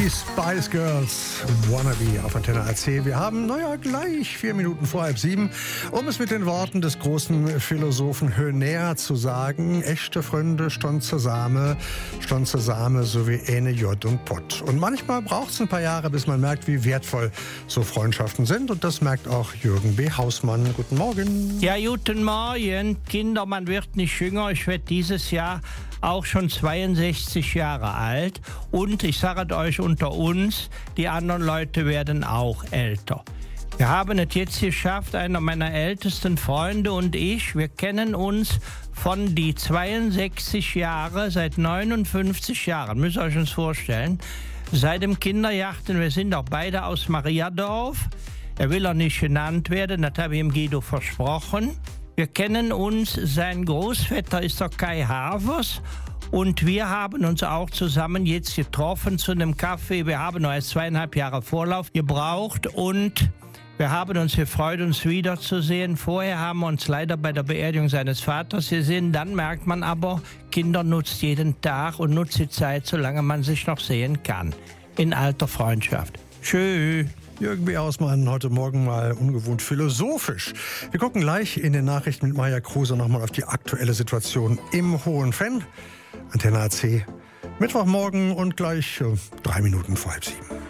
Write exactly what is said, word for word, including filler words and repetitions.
Die Spice Girls, Wannabe auf Antenne A C. Wir haben, naja, gleich vier Minuten vor halb sieben, um es mit den Worten des großen Philosophen Hoener zu sagen: Echte Freunde stehen zusammen, stehen zusammen, so wie eine J und Pott. Und manchmal braucht es ein paar Jahre, bis man merkt, wie wertvoll so Freundschaften sind. Und das merkt auch Jürgen B. Hausmann. Guten Morgen. Ja, guten Morgen. Kinder, man wird nicht jünger. Ich werde dieses Jahr auch schon zweiundsechzig Jahre alt. Und ich sage es euch unter uns, die anderen Leute werden auch älter. Wir haben es jetzt geschafft, einer meiner ältesten Freunde und ich, wir kennen uns von die zweiundsechzig Jahre, seit neunundfünfzig Jahren, müsst ihr euch uns vorstellen, seit dem Kinderjachten. Wir sind auch beide aus Mariadorf. Er will auch nicht genannt werden, das habe ich ihm Guido versprochen. Wir kennen uns, sein Großvetter ist der Kai Havers und wir haben uns auch zusammen jetzt getroffen zu einem Kaffee. Wir haben noch erst zweieinhalb Jahre Vorlauf gebraucht und wir haben uns gefreut, uns wiederzusehen. Vorher haben wir uns leider bei der Beerdigung seines Vaters gesehen. Dann merkt man aber, Kinder nutzt jeden Tag und nutzt die Zeit, solange man sich noch sehen kann. In alter Freundschaft. Tschüss. Jürgen B. Hausmann, heute Morgen mal ungewohnt philosophisch. Wir gucken gleich in den Nachrichten mit Maja Kruse nochmal auf die aktuelle Situation im Hohenfenn. Antenne A C, Mittwochmorgen und gleich äh, drei Minuten vor halb sieben.